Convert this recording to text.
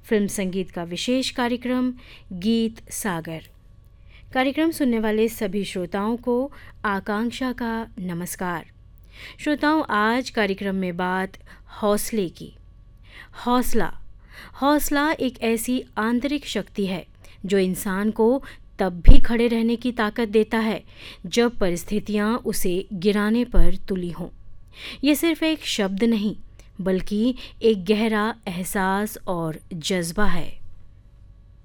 Film संगीत का विशेष कार्यक्रम गीत सागर। कार्यक्रम सुनने वाले सभी श्रोताओं को आकांक्षा का नमस्कार। श्रोताओं, आज कार्यक्रम में बात हौसले की। हौसला एक ऐसी आंतरिक शक्ति है जो इंसान को तब भी खड़े रहने की ताकत देता है जब परिस्थितियां उसे गिराने पर तुली हों। ये सिर्फ एक शब्द नहीं, बल्कि एक गहरा एहसास और जज्बा है।